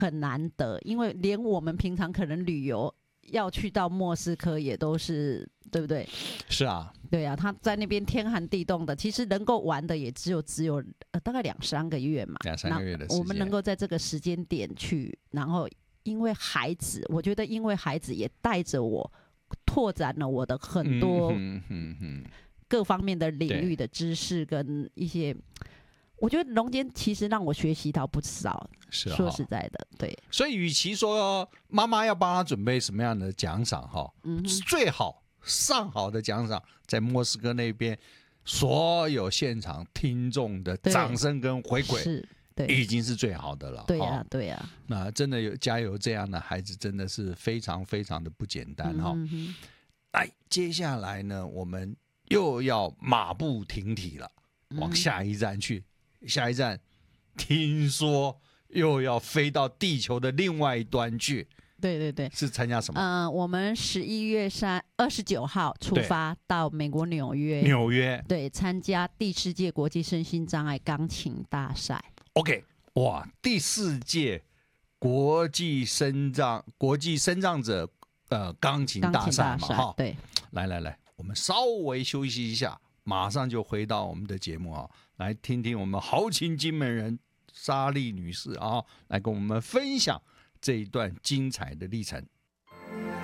很难得，因为连我们平常可能旅游要去到莫斯科也都是，对不对？ 是啊， 对啊，他在那边天寒地冻的，其实能够玩的也只有大概2-3个月嘛 ，2-3个月的时间， 我们能够在这个时间点去，然后因为孩子，我觉得因为孩子也带着我拓展了我的很多各方面的领域的知识跟一些。我觉得龙坚其实让我学习到不少，说实在的，对。 所以，与其说妈妈要帮他准备什么样的奖赏最好上好的奖赏，在莫斯科那边所有现场听众的掌声跟回馈， 是，对， 已经是最好的了。 对呀，对呀。 那真的加油，这样的孩子真的是非常非常的不简单接下来呢，我们又要马不停蹄了，往下一站去。下一站，听说又要飞到地球的另外一端去。 对对对， 是参加什么？ 我们11月29号出发到美国纽约。 纽约对，参加第4届国际身心障碍钢琴大赛。 OK， 哇，第4届国际身障者钢琴大赛嘛，哈。 对， 来，我们稍微休息一下，马上就回到我们的节目来听听我们豪情金门人莎莉女士来跟我们分享这一段精彩的历程。